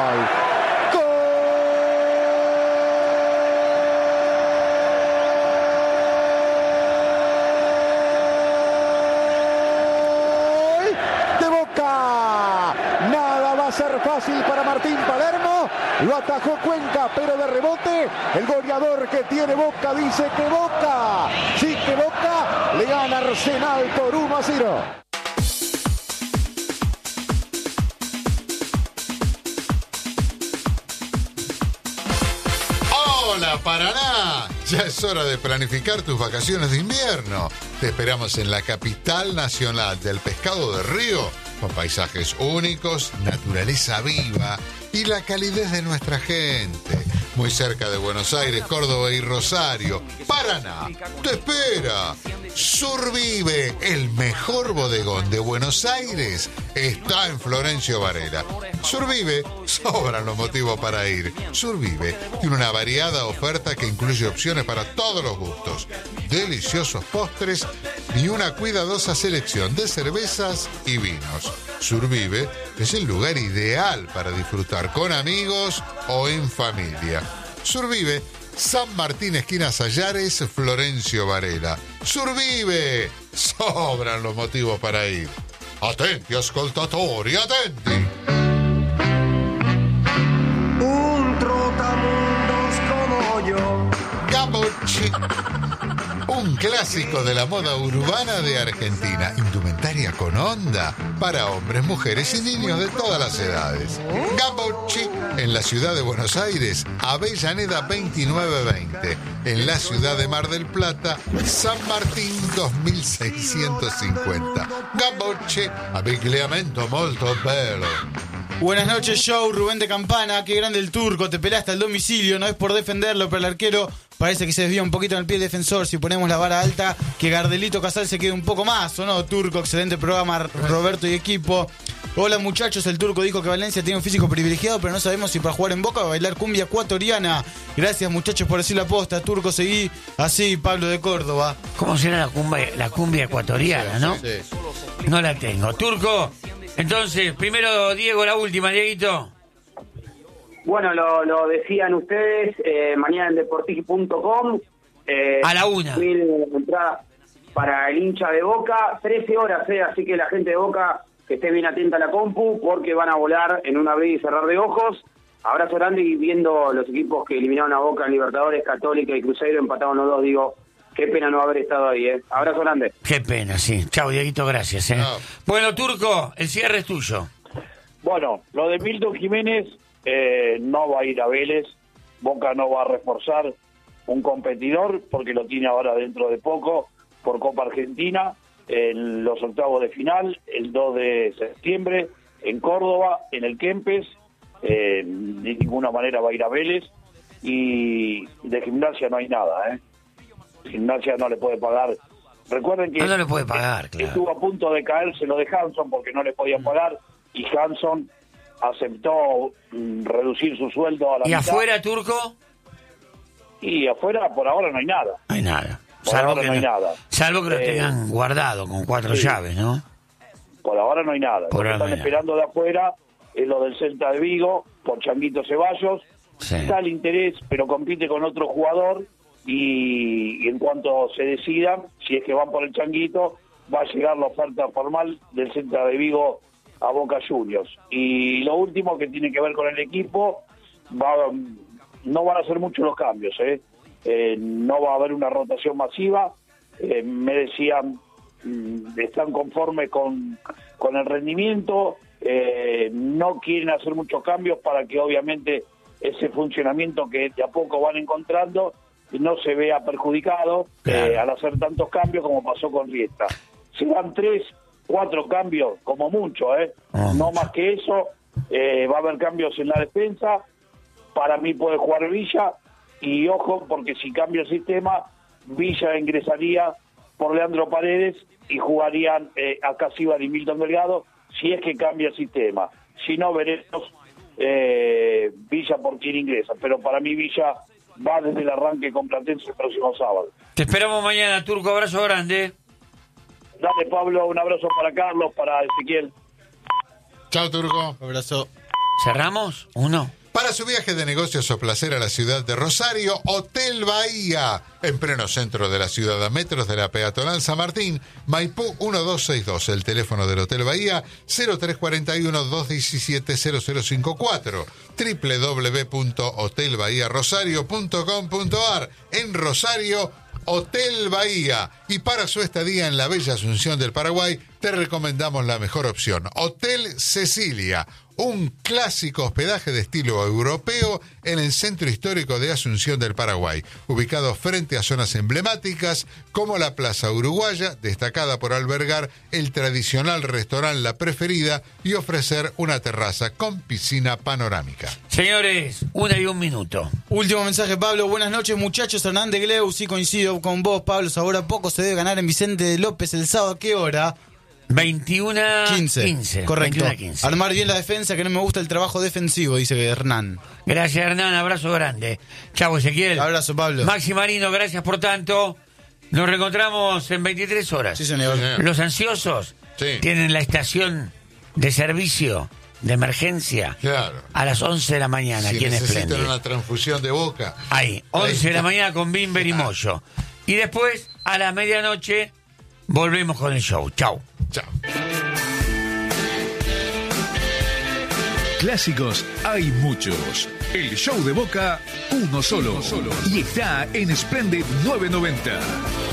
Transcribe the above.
Fácil para Martín Palermo, lo atajó Cuenca, pero de rebote, el goleador que tiene Boca dice que Boca, sí que Boca, le gana Arsenal por 1-0. Hola Paraná, ya es hora de planificar tus vacaciones de invierno. Te esperamos en la capital nacional del pescado de río, con paisajes únicos, naturaleza viva y la calidez de nuestra gente. Muy cerca de Buenos Aires, Córdoba y Rosario. Paraná te espera. Survive, el mejor bodegón de Buenos Aires, está en Florencio Varela. Survive, sobran los motivos para ir. Survive tiene una variada oferta que incluye opciones para todos los gustos, deliciosos postres y una cuidadosa selección de cervezas y vinos. Survive es el lugar ideal para disfrutar con amigos o en familia. Survive, San Martín, esquina Sallares, Florencio Varela. Survive, sobran los motivos para ir. Attenti ascoltatori, attenti. Un trotamundos como yo. Gabocci, un clásico de la moda urbana de Argentina. Indumentaria con onda para hombres, mujeres y niños de todas las edades. Gabocci, en la ciudad de Buenos Aires, Avellaneda 2920. En la ciudad de Mar del Plata, San Martín 2650. Gabocci, abbigliamento molto bello. Buenas noches, show. Rubén de Campana. Qué grande el Turco. Te pelaste al domicilio. No es por defenderlo, pero el arquero parece que se desvía un poquito en el pie defensor. Si ponemos la vara alta, que Gardelito Casal se quede un poco más, ¿o no, Turco? Excelente programa, Roberto y equipo. Hola, muchachos. El Turco dijo que Valencia tiene un físico privilegiado, pero no sabemos si para jugar en Boca o bailar cumbia ecuatoriana. Gracias, muchachos, por decir la posta. Turco, seguí así. Pablo de Córdoba. ¿Cómo será la cumbia ecuatoriana, no? Sí. No la tengo. Turco, entonces, primero Diego, la última, Dieguito. Bueno, lo decían ustedes, mañana en deportigi.com. A la 1. Entrada para el hincha de Boca, 13 horas, así que la gente de Boca que esté bien atenta a la compu, porque van a volar en un abrir y cerrar de ojos. Abrazo grande, y viendo los equipos que eliminaron a Boca en Libertadores, Católica y Cruzeiro, empataron los dos, digo, qué pena no haber estado ahí, Abrazo grande. Qué pena, sí. Chau, Dieguito, gracias, No. Bueno, Turco, el cierre es tuyo. Bueno, lo de Milton Jiménez no va a ir a Vélez. Boca no va a reforzar un competidor porque lo tiene ahora dentro de poco por Copa Argentina en los octavos de final, el 2 de septiembre en Córdoba, en el Kempes. De ninguna manera va a ir a Vélez. Y de Gimnasia no hay nada, Gimnasia no le puede pagar. Recuerden que No le puede pagar, claro. estuvo a punto de caerse lo de Hanson porque no le podían pagar, y Hanson aceptó reducir su sueldo a la ¿Y mitad. afuera, Turco? Y afuera por ahora no hay nada. No hay nada. Por ahora no hay nada. Salvo que lo tengan guardado con 4 sí. llaves, ¿no? Por ahora no hay nada. Por Lo que ahora están no hay esperando de afuera es lo del Celta de Vigo por Changuito Ceballos. Sí. Está el interés, pero compite con otro jugador, y en cuanto se decidan, si es que van por el Changuito, va a llegar la oferta formal del Celta de Vigo a Boca Juniors. Y lo último que tiene que ver con el equipo, no van a ser muchos los cambios, no va a haber una rotación masiva. Me decían, están conformes con el rendimiento, no quieren hacer muchos cambios para que obviamente ese funcionamiento que de a poco van encontrando no se vea perjudicado, claro, al hacer tantos cambios como pasó con Riestra. Serán 3, 4 cambios como mucho, no más que eso. Va a haber cambios en la defensa. Para mí puede jugar Villa, y ojo, porque si cambia el sistema, Villa ingresaría por Leandro Paredes y jugarían a Casíbar y Milton Delgado, si es que cambia el sistema. Si no, veremos Villa por quién ingresa, pero para mí Villa va desde el arranque con Platense el próximo sábado. Te esperamos mañana, Turco. Abrazo grande. Dale, Pablo, un abrazo para Carlos, para Ezequiel. Chao, Turco. Abrazo. ¿Cerramos? ¿Uno? Para su viaje de negocios o placer a la ciudad de Rosario, Hotel Bahía, en pleno centro de la ciudad, a metros de la peatonal San Martín, Maipú 1262. El teléfono del Hotel Bahía, 0341-217-0054, www.hotelbahiarosario.com.ar. En Rosario, Hotel Bahía. Y para su estadía en la bella Asunción del Paraguay, te recomendamos la mejor opción, Hotel Cecilia, un clásico hospedaje de estilo europeo en el centro histórico de Asunción del Paraguay, ubicado frente a zonas emblemáticas como la Plaza Uruguaya, destacada por albergar el tradicional restaurante La Preferida y ofrecer una terraza con piscina panorámica. Señores, 1 minuto. Último mensaje, Pablo. Buenas noches, muchachos. Hernández Gleu, sí coincido con vos, Pablo. Ahora poco se debe ganar en Vicente de López el sábado. ¿A qué hora? 21:15. Correcto. 21:15. Armar bien la defensa, que no me gusta el trabajo defensivo, dice Hernán. Gracias, Hernán. Abrazo grande. Chau, Ezequiel. Abrazo, Pablo. Maxi Marino, gracias por tanto. Nos reencontramos en 23 horas. Sí, señor. Los ansiosos Sí. tienen la estación de servicio de emergencia Claro. a las 11 de la mañana Si aquí en necesitan Splendid. una transfusión de Boca. Ahí, 11 de la mañana con Bimber y Moyo. Y después, a la medianoche, volvemos con el show. Chau. Chao. Clásicos hay muchos. El show de Boca, uno solo. Y está en Splendid 990.